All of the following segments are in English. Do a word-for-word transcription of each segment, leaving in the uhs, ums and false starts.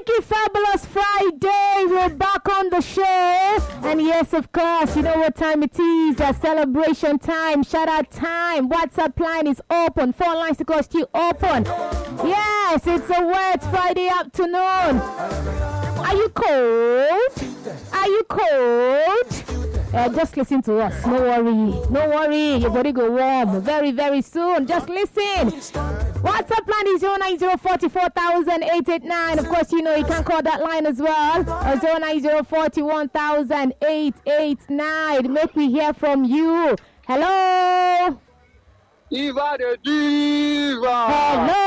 you, Fabulous Friday. We're back on the show. And yes, of course, you know what time it is. Uh, celebration time, shout out time. WhatsApp line is open. Four lines to call still open. Yes, it's a wet Friday afternoon. Are you cold? Are you cold? Uh, just listen to us. No worry. No worry. Your body go warm very, very soon. Just listen. WhatsApp line is zero nine zero four four thousand eight eight nine. Of course, you know you can call that line as well. Uh, zero nine zero four one thousand eight eight nine. Make me hear from you. Hello. Eva the Diva. Hello.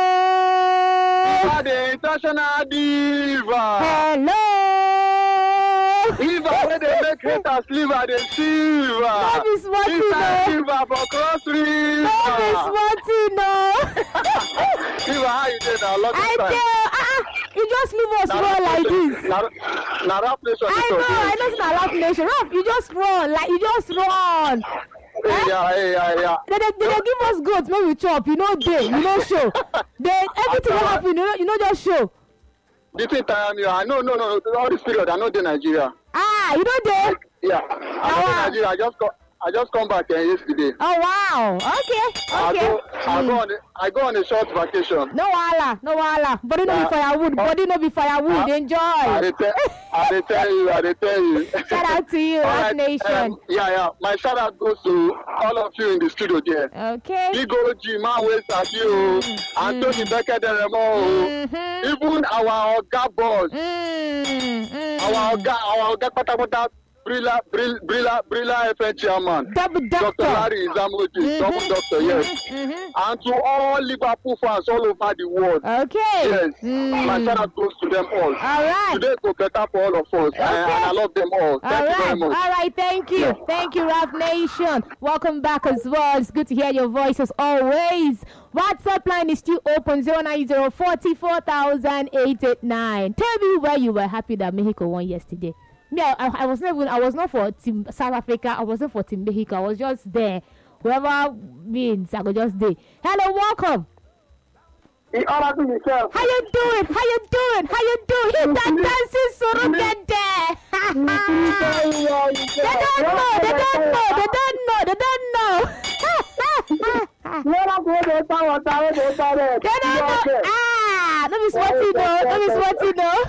Eva the International Diva. Hello. Eva, where they make haters live at the Silva. That is what you know. Silva for Cross River. That is what you know. Eva, how you doing now? Long I time. tell. Ah, you just leave us roll like this. Now that place on I know. I know it's not Rap Nation. Rap, you just run. Like, you just run. Hey, eh? yeah, hey, yeah, yeah. They, they, they give us goats, maybe we chop. You know, they, you know, show. They, everything will happen. You know, you know, just show. This thing time, yeah. No, no, no. All this period, I know the Nigeria. Ah, you know they? Yeah. I know the Nigeria. I just got. I just come back here yesterday. Oh wow! Okay, okay. I go, I mm. go on. A, I go on a short vacation. No wala, no wala. Body no uh, be firewood. Body no be firewood. Uh, Enjoy. I dey tell, I dey tell you. I dey tell you. Shout out to you, Rap right, Nation. Um, yeah, yeah. My shout out goes to all of you in the studio there. Okay. Big O G, man, wait at you. Anthony Becker, the Remo. Even our Oga boss. Mm-hmm. Our Oga, our Oga, Patapata. Brilla, Brilla, Brilla, Brilla F N chairman, Double doctor. Doctor Larry Izamoji, mm-hmm. double doctor, yes. Mm-hmm. And to all Liverpool fans all over the world. Okay. Yes. Mm. My shout out goes to them all. All right. Today go better for all of us. Okay. And, and I love them all. Thank all you right. very much. All right. Thank you. Yeah. Thank you, Rap Nation. Welcome back as well. It's good to hear your voice as always. WhatsApp line is still open zero nine zero four four thousand eight eight nine. Tell me where you were happy that Mexico won yesterday. Me, I, I was not even, I was not for Team South Africa. I wasn't for Team Mexico. I was just there. Whoever wins, I was just there. Hello, welcome. Hey, honor to yourself. How you doing? How you doing? How you doing? Hit that dancing soro get there. They don't know. They don't know. They don't know. They don't know. They don't know. Ah, let me swat you know. Let me swat you know.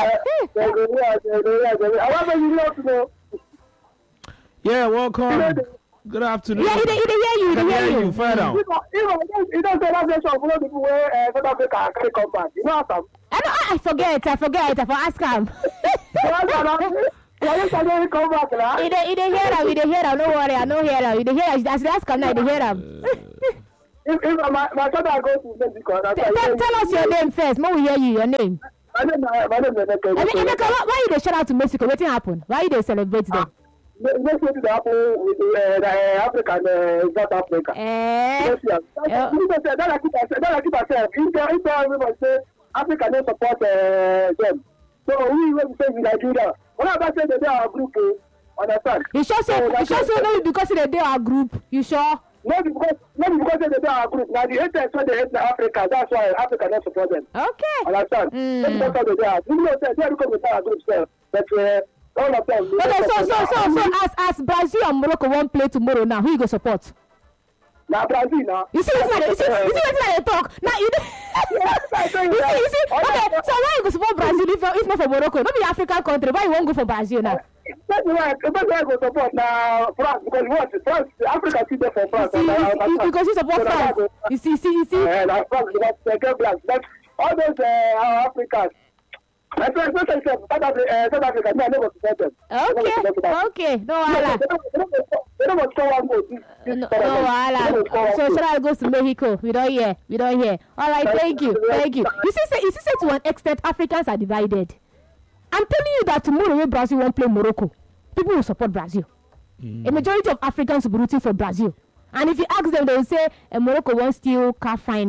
Yeah, welcome. Good afternoon. Yeah, he didn't hear you. He didn't hear you. you. Find out. You don't say that nation follow people where South Africa can come back. You know what I'm I know. I forget. I forget. I for ask him. Why you suddenly come back now? He didn't hear him. He didn't hear him. No worry. I know hear him. He didn't hear him. As ask him now, he didn't hear him. If, if my my father goes to Mexico, tell, tell us your name first. More we hear you. Your name. My name, my name is Emeka. Emeka, why, why you dey shout out to Mexico? What happened? Why you dey celebrate them? Let's go to the Apple with the uh, African uh, South Africa. Eh? Yes, yes. Eh? That I keep myself. That I keep myself. If everybody say Africa don't support uh, them, so we will say in Nigeria. When I say that they are a group, understand? You sure say? You sure say no because they are a group? You sure? Not because, not because they are a group. Now the haters when they hate Africa, that's why Africa don't support them. Okay. Understand? Mm. Not because they are. You know, they are because they are a group, sir. But uh, all of them. Okay, so so so so as as Brazil and Morocco won't play tomorrow, now who you go support? Now Brazil now. You see, you see, you see, you see what they talk. Now you. you see, you see. Okay, so why you go support Brazil if if not for Morocco? Not be African country. Why you won't go for Brazil now? That's why. That's why I go support now France because what France, Africa still there for France. You see, you, you, because you support France. You see, you see, you see. Yeah, now France because they get black. But all those uh, Africans. I said, South Africa, South Africa, no, I never support them. Okay, okay, no wahala. They don't want to one vote. No, no wahala. So should I go to Mexico? We don't hear. We don't hear. All right, thank you, thank you. You see, say, you see, say to an extent, Africans are divided. I'm telling you that tomorrow when Brazil won't play Morocco, people will support Brazil. Mm. A majority of Africans will be rooting for Brazil. And if you ask them, they will say, eh, Morocco won't still car final.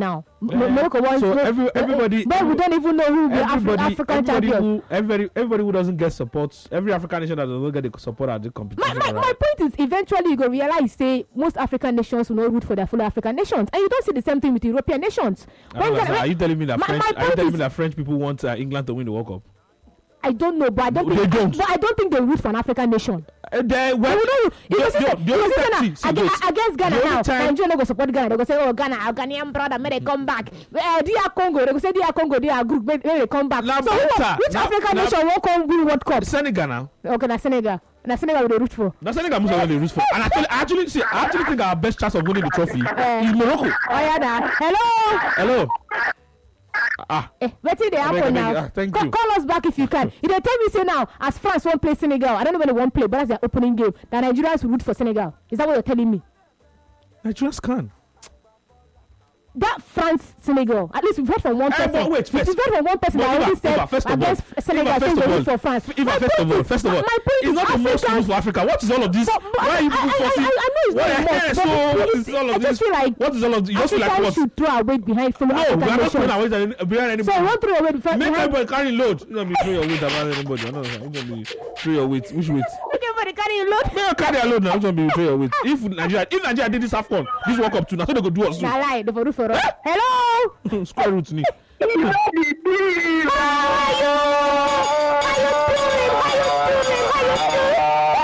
Yeah. Morocco wants. So no, every, everybody, but we don't even know who will be Afri- African everybody champion. who, everybody, everybody who doesn't get support, every African nation that doesn't get the support at the competition. My, my, right? my point is, eventually you go realize, say, most African nations will not root for their fellow African nations, and you don't see the same thing with European nations. When when, are you telling me that my, French? my Are you telling is, me that French people want uh, England to win the World Cup? I don't know, but I don't They think. don't. But I don't think they root for an African nation. Uh, they, well, You know, the- the- the only time- see, see, wait. against, against Ghana The only now, time- Nigeria no go support Ghana. They go say, "Oh, Ghana, our Ghanaian brother, may they come back." Uh, dear Congo, they go say, "Dear Congo, dear group, may, may they come back." Now, so, who, better. which Now- African now- nation won't come win World Cup? Senegal now. Okay, na Senegal. Na Senegal, we dey root for. That's Senegal most of the root for. And actually, I actually see, I actually think our best chance of winning the trophy Eh. is Morocco. Oh yeah, da. Hello. Hello. Ah. Eh, wetin dey Abeg, happen abeg, now? ah, thank Call, you. call us back if you can. You dey tell me say now, as France won't play Senegal, I don't know when they won't play, but that's their opening game. That Nigerians will root for Senegal. Is that what you're telling me? Nigerians can. That France Senegal, at least we've heard from one Eh, person. but wait, first- We've heard from one person But that Eva, already said Eva, first of all, against Senegal, Eva, saying first they of root all, for France. Eva, My first point of all, is- first of all, my point it's is not the most Africans- rules for Africa. What is all of this? But- but Why are you I- people I- forcing? I- I know it's Why- not eh, much, so but what please, is all of I this? just feel like What is all of this? You just feel like Africans what? should throw away behind fellow No, we African are not nations. throwing away the- behind So anybody. I won't throw away behind. Make behind- everybody carry load. You don't be throw your weight around anybody. I know. You don't be throw your weight. Which weight? Okay, but they carry a load. Make you carry a load now. You don't be throw your weight. If Nigeria, if Nigeria did this AFCON, this World Cup too, now so they go do us too. Nah, lie. They for root for us. Hello. Square root ni. How are you? How you doing? How you doing? How you doing?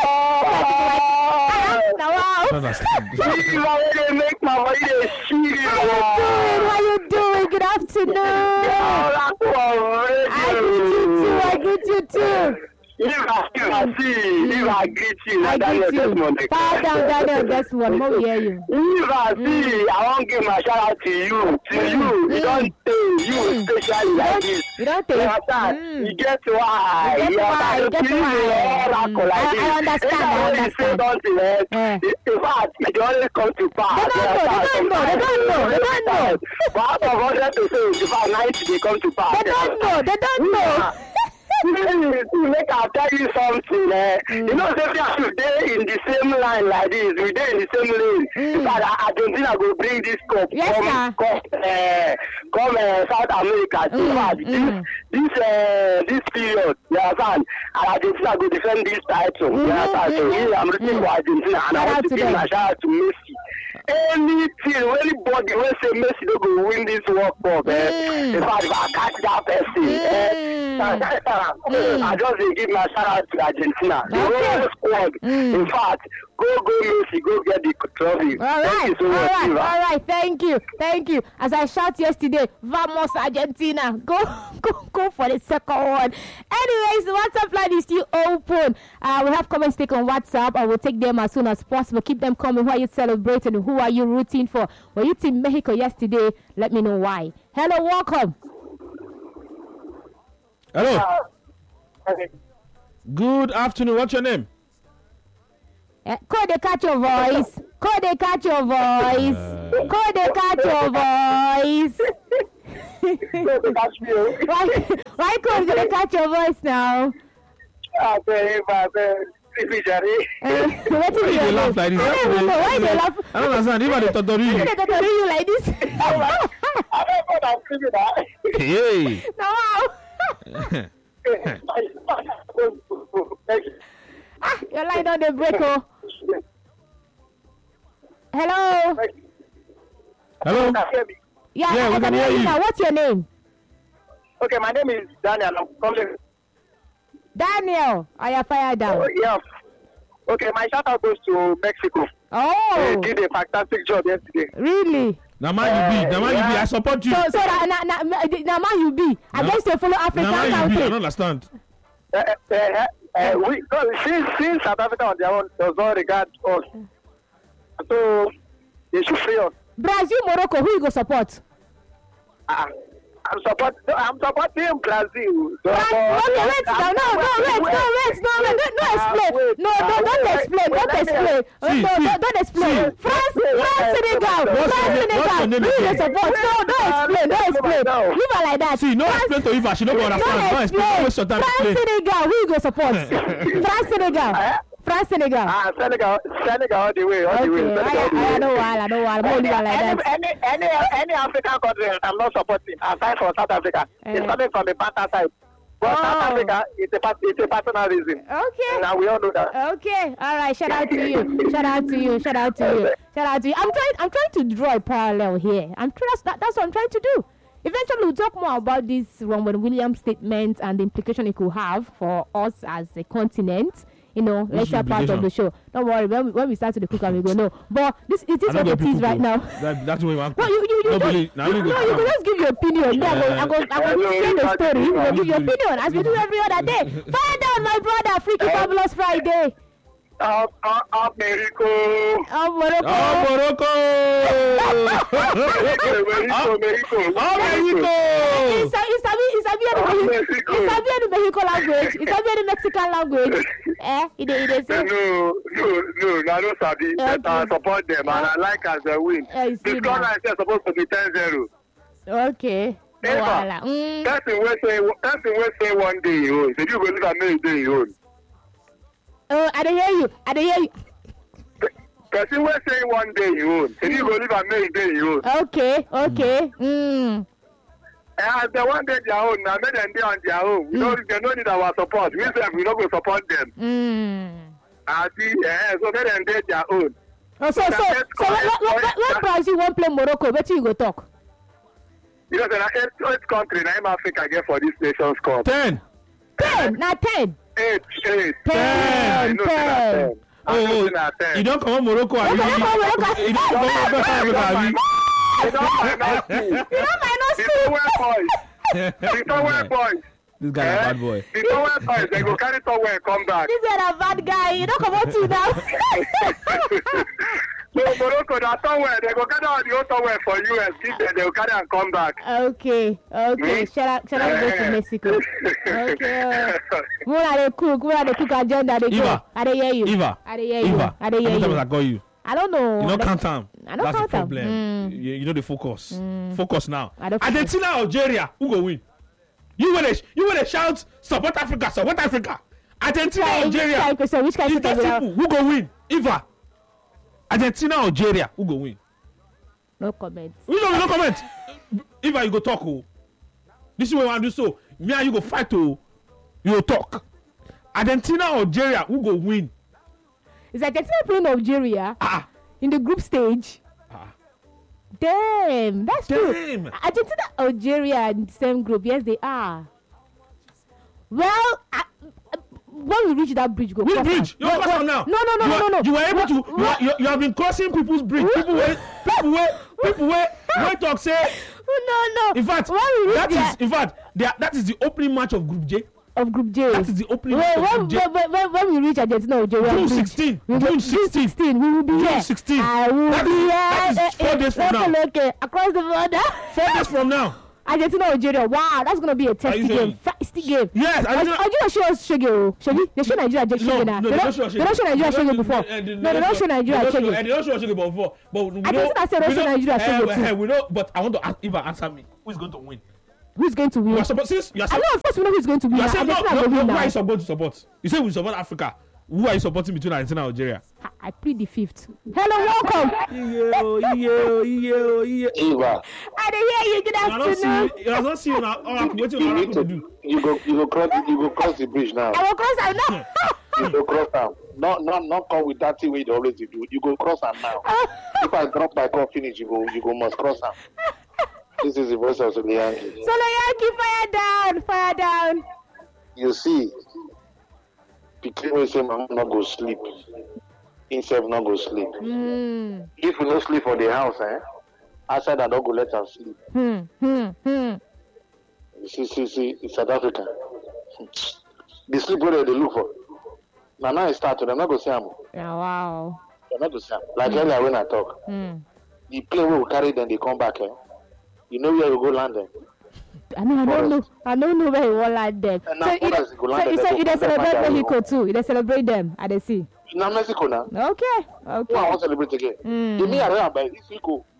Now, wow. I don't understand. make my body dey shit. How you doing? How you doing? Good afternoon. I greet you too. I greet you too. If I, if I see, if I greet you, I Daniel greet you. Desmond, they Power come. down, Daniel Desmond. More we hear you. If I see, I won't give my shout out to you, to you. You don't take you especially like this. You don't You think? understand? Mm. You get why. You get You why, you understand? get You why. feel all that Mm. like I- this. I understand, I Anytime when you say understand. something, eh, Eh. in fact, it only come to pass. They don't know, they don't know, they don't know, they don't know. But out of one hundred percent, in fact, ninety they come to pass. They don't know. They don't know. Make I tell you something, eh? Mm. You know, say we are today in the same line like this. We dey in the same lane. Mm. In fact, Argentina go bring this cup Yes, come, sir. come, uh, come uh, South America. In Mm, fact, mm. this this uh, this period, you understand? And Argentina go defend this title. Mhm, You understand? So mhm, me, I'm rooting mm. for Argentina, and Shout I out want to to give them. my shout out to Messi. Anything, anybody will say Messi don't go win this World Cup. Eh? Mm. In fact, if I catch that person, eh? Mm. I just dey give my shout out to Argentina. The Okay. whole squad. Mm. In fact, go go Messi, go get the trophy. All Thank right, you so all much, right, Eva. all right. Thank you, thank you. As I shout yesterday, vamos Argentina. Go, go, go for the second one. Anyways, the WhatsApp line is still open. Uh, we have comments take on WhatsApp. I will take them as soon as possible. Keep them coming. Who are you celebrating? Who are you rooting for? Were you Team Mexico yesterday? Let me know why. Hello, welcome. Hello. Okay. Good afternoon. What's your name? Eh, Could they catch your voice? Could they catch your voice? Could they catch your voice? So they catch me, oh. Why, why could they catch your voice now? Ah, say, Eva, say, Fifi Jare. Uh, what Why is you your dey name? laugh like this? I don't even know why they laugh. I don't understand. If I dey totori Why you. they torture you like this? I don't know that Fifi that. Hey. No. Ah, your line on the break, oh. Hello. Hello. Yeah, Yeah, I, we I can can hear hear you you. now. What's your name? Okay, my name is Daniel. I'm coming. Daniel. I am fire Oh, down. yeah. Okay, my shout out goes to Mexico. Oh, They did a fantastic job yesterday. really? Na man you be. Na man you be. I support you. So, so that na na na na man you be against your fellow Na African man you be. I don't country. understand. Uh, uh, uh, uh, we, no, since, since South Africa on their own does not regard us, so they should free us. Brazil, Morocco. Who you go support? Uh, I'm support. No, I'm supporting Brazil. So, Right, uh, okay, wait now. No, no, wait, no, wait, no, wait, no, no, explain. No, no, don't explain, don't explain. See, No, see, don't, don't explain. see. France, France, Senegal, What's France, your name- what's your Senegal. name Who you again? support? No, don't explain, don't explain. Leave her like that. See, no France- explain to Eva. She no go understand. No Don't explain. Don't waste your explain. time France, explain. Senegal. Who you go support? France, Senegal. Eh? France, Senegal. Ah, Senegal, Senegal all the way, all Okay, the way. I, Senegal all the I, I way. don't want, I don't want. I'm only one like any, that. any, any, any African country I'm not supporting, aside from South Africa, Eh. it's coming from the Panther side. But Oh. South Africa, it's a, part- it's a personal reason. Okay. Now we all know that. Okay, all right. Shout out to you. Shout out to you. Shout out to you. Shout out to you. I'm trying. I'm trying to draw a parallel here. I'm trying. That's, that, that's what I'm trying to do. Eventually, we'll talk more about this Ronwen Williams statement and the implication it could have for us as a continent. You know, Which later part of implication? the show. Don't worry. When we, when we start to the cook, we go no. But this it is I know what the it is people right go. now. That, that's what you want. No, you, you, you, No, just, believe- now you, you go no, you calm. can just give your opinion. Yeah, Yeah. I'm going to Hello, say the story. You everybody. give your opinion as we do every other day. Fire down, my brother. Freaky Fabulous Friday. Up, up, up, Mexico. Oh, Morocco. Oh, Morocco! Mexico, Mexico. Oh, Mexico! Is that is that is that Oh, any Mexico. is that any Mexico language? Is that any Mexican language? Eh? It is. It No, is. no, no, no, I don't sabi. But I Okay. support them and I like as they win. I see The that. scoreline is supposed to be ten zero. Okay. No Eva. wahala. Mm. Person wey say person wey say one day you own, say you go live and make day you own. Oh, I don't hear you. I don't hear you. Person wey say one day you own, say you go live and make day you own. Okay. Okay. Mm. And as they one day their own, now make them dey on their own. We no, they no need our support. We sef we no go support them. Mm. And see, eh, so make them dey their own. Oh, so so so when when when- when Brazil won't play Morocco, what you go talk? You know, say na eight, eight country na im Africa get for this Nations Cup. Ten. Ten. Not ten. Eight, eight. I Ten. know say na Ten. ten. I know Oh, say na ten. you don't come on Morocco, Okay, abi? don't come on Morocco. You don't come on West Africa, abi? You don minus two. You know minus The two. towel boys. The towel boys. This guy is a bad boy. The towel boys, they go carry towel come back. This is a bad guy. You don't come out to now. So Morocco, that towel, they go carry all the old towel for U S, give them, they go carry and come back. Okay, okay. Hmm? Shout out, shout out go to Mexico. Okay. Where are they cook? Where are they cook agenda? They go. Eva. I dey hear you. Eva. I dey hear you. Eva. I dey How hear many times I you. call you? I don't know. You I don't don't- count time. I don't That's count the am. problem. Mm. You, you know the focus. Mm. Focus now. I don't focus. Argentina, Algeria. Who go win? You wanna you wanna shout support Africa, support Africa. Argentina, Which kind- which Algeria. kind question? Which kind It's that question? simple. Who go win? Eva. Argentina, Algeria. Who go win? No comment. You know, no comment. Eva, you go talk. Oh. This is what you want to do. So, me and you go fight. Oh. You go talk. Argentina, Algeria. Who go win? Is Argentina playing Algeria Ah. in the group stage? Ah. Damn, that's true. Damn. Argentina, Algeria in the same group. Yes, they are. Well, I, when we reach that bridge, go Which cross bridge? am. You're Well, crossing well, now. No, no, no, you no, are, no, no. You were able Well, to. You, well, are, you, you have been crossing people's bridge. People wait. People wait. People wait. Wait talk say. No, no. In fact, when we reach that there, is. In fact, they are, that is the opening match of Group J. of Group J. That is the opening When, match of when, Group J. when, when, when we reach Argentina, Algeria, June bridge, sixteen. we will- June sixteen. sixteen, we will be June here. sixteen. I will That be is- here. that is four Eh, days from eh, now. okay, okay, across the border. Four days from now. Argentina, Algeria. Wow, that's gonna be a testy you game, saying? feisty game. Yes, Algeria, Argentina. Algeria shows Shege. Shege, they show Nigeria just No, Shege no, now. they They don't don't show they don't show Nigeria Shege before. eh, No, they don't show Nigeria they don't show- Shege. eh, They don't show Shege before. But we I know. think I said don't we show know- Nigeria eh, Shege eh, too. We know, but I want to ask Eva, answer me. Who is going to win? Who's going to You win? are supposed. Since you are I know, of course, we know who's going to win. You are saying no, Argentina no, will no, win who are now. you supposed to support? You say we support Africa. Who are you supporting between Argentina and Algeria? I- I plead the fifth. Hello, welcome. Yeah, yeah, yeah, yeah. Eva, I didn't hear you. Good You are not afternoon. seeing. You are not seeing. All I'm waiting you for need Araku to to do. you go you go cross you go cross the bridge now. I will cross out now. You go cross am. Not not not come with that thing wey you dey always dey do. You go cross am now. If I drop my call finish, you go you go must cross am. This is the voice of the Yankee. So Yankee, fire down, fire down. You see, pikin wey say mama no go sleep, him sef no go sleep. Hmm, If we no sleep for the house, eh, outside I no go let am sleep. hmm, hmm, hmm. You see, see, see, in South Africa, the sleep wey dem dey look for. Na now e start, dem no go see am. Yeah, wow. Dem no go see am. Like earlier when I talk, Hmm. the plane wey we carry dem dey come back, eh? You know where you go land dem? I know, I don't know. I don't know where you want land them. And So now you, others go so land you them, say they you go dey come back celebrate and Mexico go. too. You dey celebrate them. I dey see. Na Mexico now. Okay, Who I okay. wan celebrate again? Mm. The me I by this week go.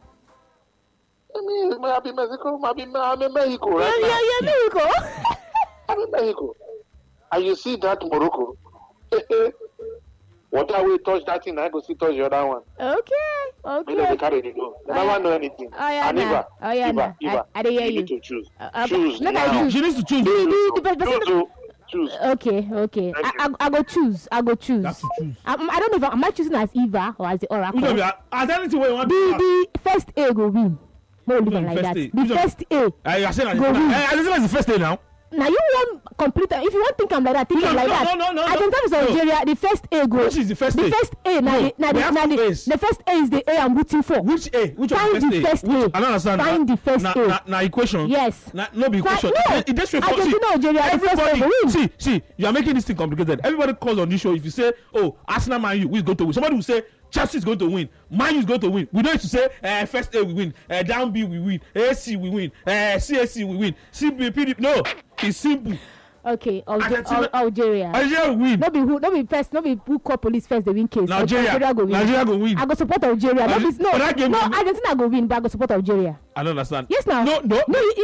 I mean, I be Mexico, I be I'm in Mexico right Yeah, now. yeah, yeah, Mexico. I'm in Mexico. And you see that Morocco, Water will touch that thing, I go see touch the other one. Okay, We don't okay. carry the go. They Oh, yeah. never know anything. Oh, yeah, and nah. Eva, Oh, yeah, nah. Eva, Eva, I- I dey hear you you. need to choose. Uh, uh, choose make I now. choose. She needs to choose. The, the, the person, Choose, oh, choose. okay, okay. I, Thank I, I go choose. I go choose. That's to choose. I, I don't know if I, am I choosing as Eva or as the Oracle. Which one be that? As anything where you want to The the first A go win. No leave Which am one like first that. A? The Which one- first A. Uh, you are saying that Go win. uh, this is the first day now. Now you want complete. If you want think I'm like that, think No, I'm like no, that. no, no, no, I can no. tell you No. Nigeria. The first A go. Which is the first the A? first A. Now No, the now we the have now two the, A's. the first A is the A I'm rooting for. Which A? Which one Find is the the first first A? Which, A. I don't understand. Find na, the first na, A. Na, na equation. Yes. Na, no be Fi- equation. no. It, it just straightforward. See, Argentina, Nigeria, the first everybody, A win. see, see, you are making this thing complicated. Everybody calls on this show. If you say, oh, Arsenal, Man U, who is going to win? Somebody will say, Chelsea is going to win. Man U is going to win. We don't need to say, uh, first A we win, uh, down B we win, A C we win, uh, C A C we win, C B P D. No, it's simple. Okay, Alge- Argentina- Al- Algeria. Nigeria will win. No be who, no be first, no be who call police first. They win case. Nigeria, Algeria go win. Nigeria go win. I go support Algeria. No, Alge- be, no, but that game no, will- Argentina go win, but I go support Algeria. I don't understand. Yes, now. No, no. no.